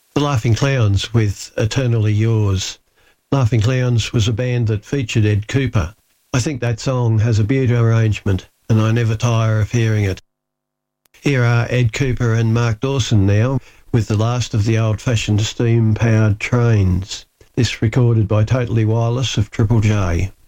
The Laughing Clowns with Eternally Yours. Laughing Clowns was a band that featured Ed Cooper. I think that song has a beautiful arrangement, and I never tire of hearing it. Here are Ed Cooper and Mark Dawson now, with the last of the old-fashioned steam-powered trains. This recorded by Totally Wireless of Triple J.